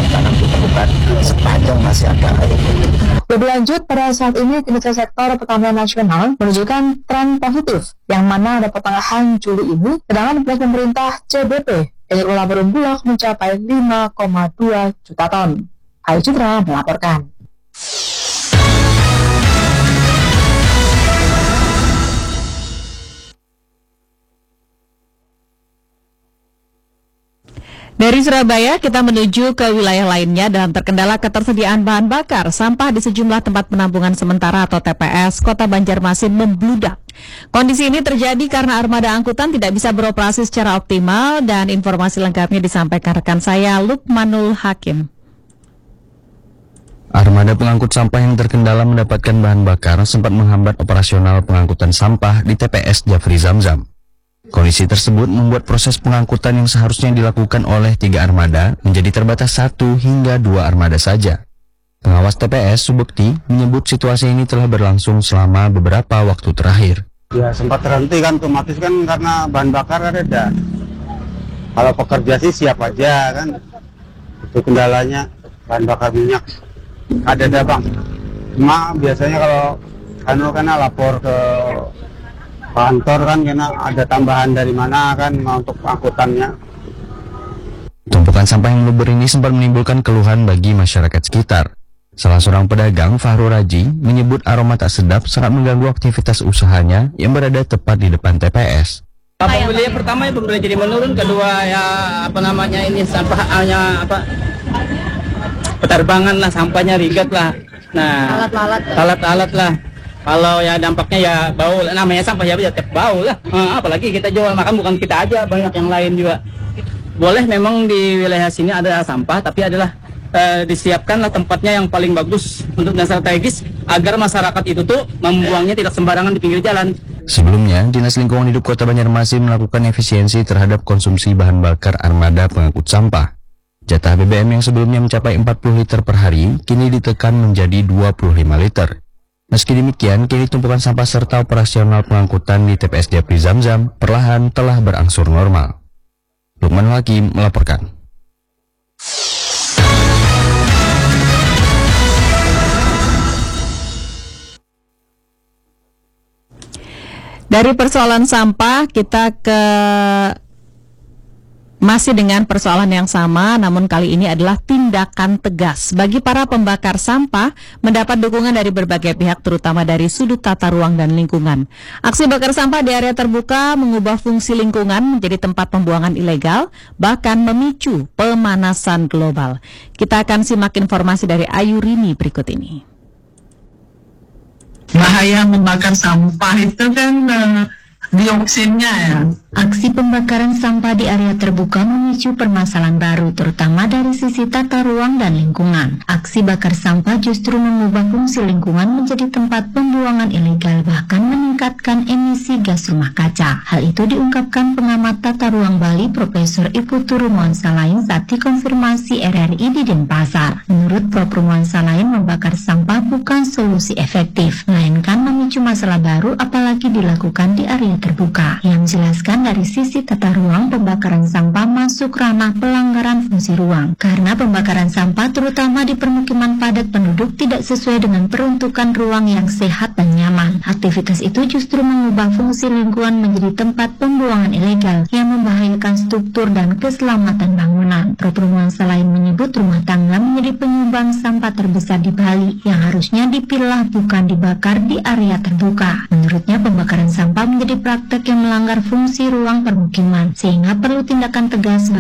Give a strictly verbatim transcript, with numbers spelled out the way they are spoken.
tanam ditemukan sepanjang masih ada air. Lebih lanjut, pada saat ini kinerja sektor pertanian nasional menunjukkan tren positif, yang mana ada pertengahan Juli ini cadangan beras pemerintah C B P yang dikelola Perum Bulog mencapai lima koma dua juta ton. Ayu Citra melaporkan. Dari Surabaya, kita menuju ke wilayah lainnya dalam terkendala ketersediaan bahan bakar. Sampah di sejumlah tempat penampungan sementara atau T P S Kota Banjarmasin membludak. Kondisi ini terjadi karena armada angkutan tidak bisa beroperasi secara optimal, dan informasi lengkapnya disampaikan rekan saya Lukmanul Hakim. Armada pengangkut sampah yang terkendala mendapatkan bahan bakar sempat menghambat operasional pengangkutan sampah di T P S Jafri Zamzam. Kondisi tersebut membuat proses pengangkutan yang seharusnya dilakukan oleh tiga armada menjadi terbatas satu hingga dua armada saja. Pengawas T P S Subekti menyebut situasi ini telah berlangsung selama beberapa waktu terakhir. Ya sempat terhenti kan, otomatis kan karena bahan bakar ada. Kalau pekerja sih siap aja kan, itu kendalanya bahan bakar minyak ada ada bang. Cuma biasanya kalau anu kan lapor ke kantor kan karena ada tambahan dari mana kan untuk angkutannya. Tumpukan sampah yang meluber ini sempat menimbulkan keluhan bagi masyarakat sekitar. Salah seorang pedagang, Fahru Raji, menyebut aroma tak sedap sangat mengganggu aktivitas usahanya yang berada tepat di depan T P S. Pembelian pertama ya pembelian jadi menurun, kedua ya apa namanya ini sampah hanya apa penerbangan lah, sampahnya rigat lah. Nah, alat-alat alat-alat lah. Kalau ya dampaknya ya bau, namanya sampah ya tetap bau lah. Nah, apalagi kita jual makan bukan kita aja, banyak yang lain juga. Boleh memang di wilayah sini ada sampah, tapi adalah eh, disiapkanlah tempatnya yang paling bagus untuk dan strategis agar masyarakat itu tuh membuangnya tidak sembarangan di pinggir jalan. Sebelumnya, Dinas Lingkungan Hidup Kota Banjarmasin melakukan efisiensi terhadap konsumsi bahan bakar armada pengangkut sampah. Jatah B B M yang sebelumnya mencapai empat puluh liter per hari, kini ditekan menjadi dua puluh lima liter. Meski demikian, kini tumpukan sampah serta operasional pengangkutan di T P S Jafri Zamzam perlahan telah berangsur normal. Lukmanul Hakim melaporkan. Dari persoalan sampah, kita ke masih dengan persoalan yang sama, namun kali ini adalah tindakan tegas bagi para pembakar sampah mendapat dukungan dari berbagai pihak, terutama dari sudut tata ruang dan lingkungan. Aksi bakar sampah di area terbuka mengubah fungsi lingkungan menjadi tempat pembuangan ilegal, bahkan memicu pemanasan global. Kita akan simak informasi dari Ayu Rini berikut ini. Bahaya membakar sampah itu kan uh, dioksinnya ya. Aksi pembakaran sampah di area terbuka memicu permasalahan baru, terutama dari sisi tata ruang dan lingkungan. Aksi bakar sampah justru mengubah fungsi lingkungan menjadi tempat pembuangan ilegal, bahkan meningkatkan emisi gas rumah kaca. Hal itu diungkapkan pengamat tata ruang Bali, Profesor Iputu Rumawan Salain saat dikonfirmasi R R I di Denpasar. Menurut Prof Rumawan Salain, membakar sampah bukan solusi efektif, melainkan memicu masalah baru apalagi dilakukan di area terbuka. Yang menjelaskan dari sisi tata ruang, pembakaran sampah masuk ranah pelanggaran fungsi ruang. Karena pembakaran sampah terutama di permukiman padat penduduk tidak sesuai dengan peruntukan ruang yang sehat dan nyaman. Aktivitas itu justru mengubah fungsi lingkungan menjadi tempat pembuangan ilegal yang membahayakan struktur dan keselamatan bangunan. Prof Rumawan Salain menyebut rumah tangga menjadi penyumbang sampah terbesar di Bali yang harusnya dipilah bukan dibakar di area terbuka. Menurutnya, pembakaran sampah menjadi praktek yang melanggar fungsi ruang permukiman, sehingga perlu tindakan tegas